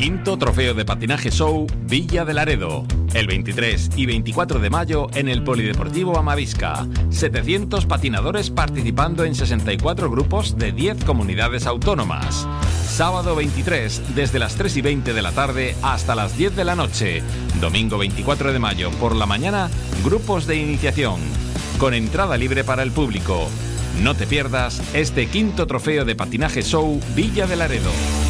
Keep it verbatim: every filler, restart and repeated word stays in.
Quinto Trofeo de Patinaje Show Villa de Laredo. El veintitrés y veinticuatro de mayo en el Polideportivo Amavisca. setecientos patinadores participando en sesenta y cuatro grupos de diez comunidades autónomas. Sábado veintitrés, desde las tres y veinte de la tarde hasta las diez de la noche. Domingo veinticuatro de mayo, por la mañana, grupos de iniciación. Con entrada libre para el público. No te pierdas este quinto Trofeo de Patinaje Show Villa de Laredo.